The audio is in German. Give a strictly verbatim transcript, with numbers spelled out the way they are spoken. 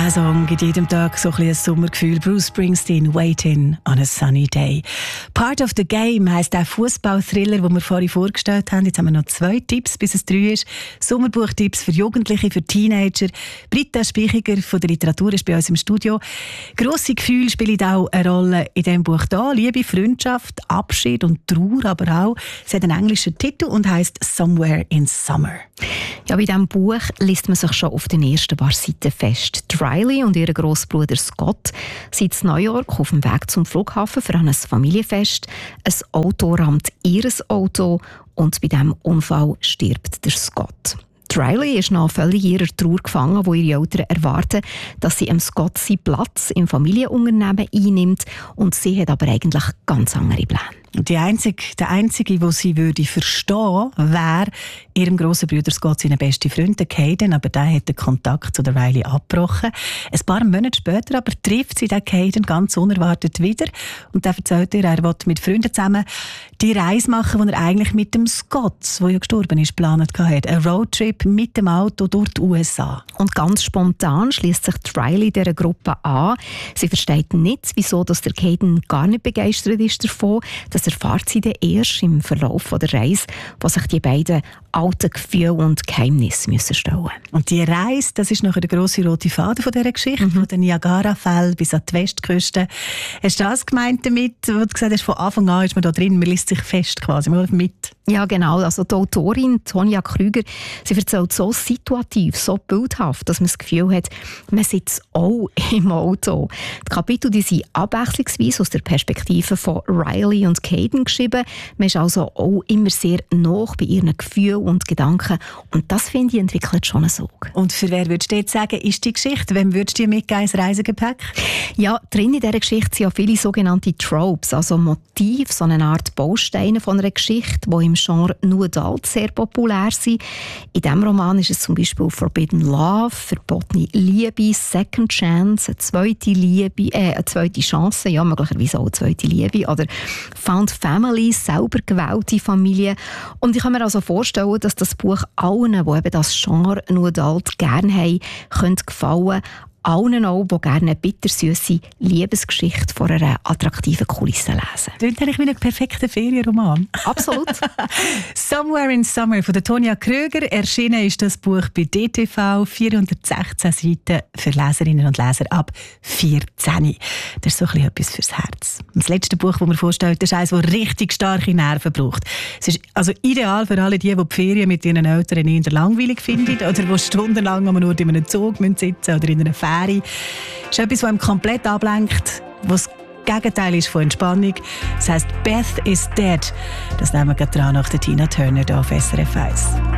Dieser Song gibt jedem Tag so ein bisschen ein Sommergefühl. Bruce Springsteen, Waiting on a Sunny Day. Part of the Game heisst der Fußball-Thriller, den wir vorhin vorgestellt haben. Jetzt haben wir noch zwei Tipps, bis es drei ist. Sommerbuchtipps für Jugendliche, für Teenager. Britta Spichiger von der Literatur ist bei uns im Studio. Grosse Gefühle spielen auch eine Rolle in diesem Buch hier. Liebe, Freundschaft, Abschied und Trauer, aber auch. Es hat einen englischen Titel und heisst Somewhere in Summer. Ja, bei diesem Buch liest man sich schon auf den ersten paar Seiten fest. Riley und ihr Grossbruder Scott sind in New York auf dem Weg zum Flughafen für ein Familienfest. Ein Auto rammt ihr Auto und bei diesem Unfall stirbt der Scott. Riley ist noch völlig in ihrer Trauer gefangen, wo ihre Eltern erwarten, dass sie dem Scott seinen Platz im Familienunternehmen einnimmt, und sie hat aber eigentlich ganz andere Pläne. Die einzige, der einzige, der sie würde verstehen, wäre ihrem grossen Bruder Scott seine beste Freundin Caden, aber der hat den Kontakt zu der Riley abgebrochen. Ein paar Monate später aber trifft sie den Caden ganz unerwartet wieder und der erzählt ihr, er will mit Freunden zusammen die Reise machen, die er eigentlich mit dem Scott, der ja gestorben ist, geplant hat. Ein Roadtrip mit dem Auto durch die U S A. Und ganz spontan schließt sich die Riley dieser Gruppe an. Sie versteht nicht, wieso dass der Caden gar nicht begeistert ist davon. Das erfahrt sie dann erst im Verlauf der Reise, wo sich die beiden alten Gefühle und Geheimnisse müssen stellen. Und die Reise, das ist nachher der grosse rote Faden von dieser Geschichte, mhm. von den Niagara-Fällen bis an die Westküste. Hast du das gemeint damit, wo du gesagt hast, von Anfang an ist man da drin, man liest sich fest quasi, man mit? Ja, genau. Also die Autorin Tonja Krüger, sie erzählt so situativ, so bildhaft, dass man das Gefühl hat, man sitzt auch im Auto. Die Kapitel die sind abwechslungsweise aus der Perspektive von Riley und Caden geschrieben. Man ist also auch immer sehr nah bei ihren Gefühlen und Gedanken. Und das, finde ich, entwickelt schon einen Sog. Und für wer würdest du jetzt sagen, ist die Geschichte? Wem würdest du dir mitgeben ins Reisegepäck? Ja, drin in dieser Geschichte sind ja viele sogenannte Tropes, also Motive, so eine Art Bausteine von einer Geschichte, die im Genre New Adult sehr populär sind. In diesem Roman ist es zum Beispiel Forbidden Love, verbotene Liebe, Second Chance, eine zweite Liebe, äh, eine zweite Chance, ja, möglicherweise auch eine zweite Liebe, oder Found Family, selber gewählte Familie. Und ich kann mir also vorstellen, dass das Buch allen, die eben das Genre New Adult gerne haben, könnte gefallen. Allen auch, die gerne eine bittersüße Liebesgeschichte vor einer attraktiven Kulisse lesen. Klingt eigentlich wie ein perfekter Ferienroman. Absolut. Somewhere in Summer von der Tonja Krüger. Erschienen ist das Buch bei D T V. vierhundertsechzehn Seiten für Leserinnen und Leser ab vierzehn. Das ist so ein bisschen etwas fürs Herz. Das letzte Buch, das wir vorstellen, ist eines, das richtig starke Nerven braucht. Es ist also ideal für alle die, die die Ferien mit ihren Eltern eher langweilig finden oder die stundenlang nur in einem Zug sitzen müssen oder in einer Fähre. Es ist etwas, das einem komplett ablenkt, was das Gegenteil ist von Entspannung. Das heisst, Beth is Dead. Das nehmen wir gerade dran nach der Tina Turner hier auf S R F eins.